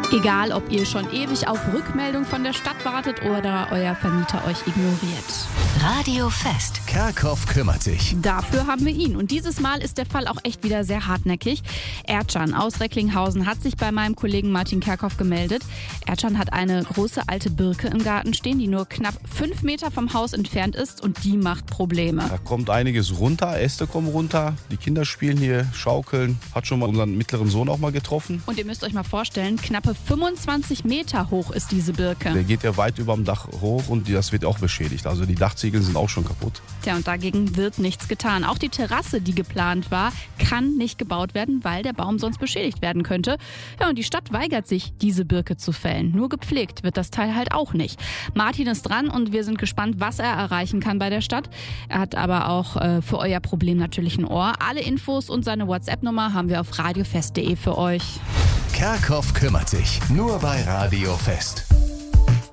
Egal, ob ihr schon ewig auf Rückmeldung von der Stadt wartet oder euer Vermieter euch ignoriert. Radio Fest. Kerkhoff kümmert sich. Dafür haben wir ihn. Und dieses Mal ist der Fall auch echt wieder sehr hartnäckig. Erdcan aus Recklinghausen hat sich bei meinem Kollegen Martin Kerkhoff gemeldet. Erdcan hat eine große alte Birke im Garten stehen, die nur knapp 5 Meter vom Haus entfernt ist und die macht Probleme. Da kommt einiges runter, Äste kommen runter, die Kinder spielen hier, schaukeln. Hat schon mal unseren mittleren Sohn auch mal getroffen. Und ihr müsst euch mal vorstellen, knappe 25 Meter hoch ist diese Birke. Der geht ja weit über dem Dach hoch und das wird auch beschädigt. Also die Dachziegel sind auch schon kaputt. Tja, und dagegen wird nichts getan. Auch die Terrasse, die geplant war, kann nicht gebaut werden, weil der Baum sonst beschädigt werden könnte. Ja, und die Stadt weigert sich, diese Birke zu fällen. Nur gepflegt wird das Teil halt auch nicht. Martin ist dran und wir sind gespannt, was er erreichen kann bei der Stadt. Er hat aber auch für euer Problem natürlich ein Ohr. Alle Infos und seine WhatsApp-Nummer haben wir auf radiofest.de für euch. Kerkhoff kümmert sich. Nur bei Radio Fest.